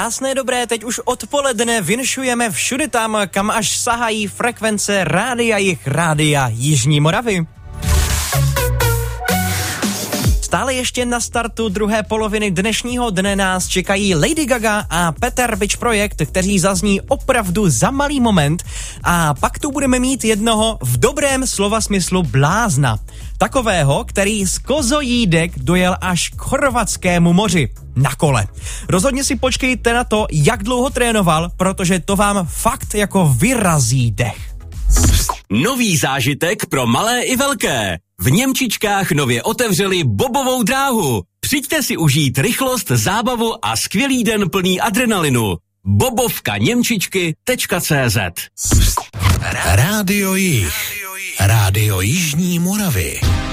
Krásné dobré, teď už odpoledne vinšujeme všude tam, kam až sahají frekvence Rádia Jižní Moravy. Stále ještě na startu druhé poloviny dnešního dne nás čekají Lady Gaga a Peter Bič Projekt, kteří zazní opravdu za malý moment, a pak tu budeme mít jednoho v dobrém slova smyslu blázna. Takového, který z Kozojídek dojel až k Chorvatskému moři na kole. Rozhodně si počkejte na to, jak dlouho trénoval, protože to vám fakt jako vyrazí dech. Nový zážitek pro malé i velké. V Němčičkách nově otevřeli bobovou dráhu. Přijďte si užít rychlost, zábavu a skvělý den plný adrenalinu. bobovkaněmčičky.cz Rádio Jih. Rádio Jižní Moravy.